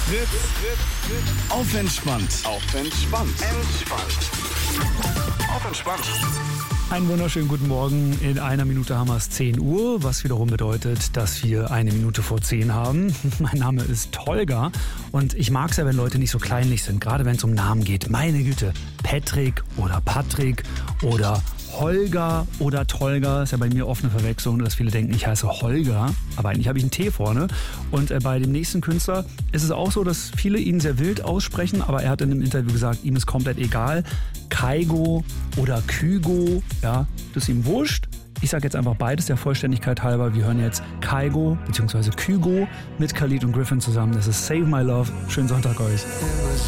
Auf entspannt. Auf entspannt. Auf entspannt. Einen wunderschönen guten Morgen. In einer Minute haben wir es 10 Uhr, was wiederum bedeutet, dass wir eine Minute vor 10 haben. Mein Name ist Holger und ich mag es ja, wenn Leute nicht so kleinlich sind, gerade wenn es um Namen geht. Meine Güte, Patrick oder Patrick oder Holger oder Tolga, ist ja bei mir oft eine Verwechslung, dass viele denken, ich heiße Holger, aber eigentlich habe ich einen T vorne. Und bei dem nächsten Künstler ist es auch so, dass viele ihn sehr wild aussprechen, aber er hat in einem Interview gesagt, ihm ist komplett egal. Kaigo oder Kygo, ja, das ist ihm wurscht. Ich sage jetzt einfach beides der Vollständigkeit halber. Wir hören jetzt Kaigo bzw. Kygo mit Khalid und Griffin zusammen. Das ist Save My Love. Schönen Sonntag euch.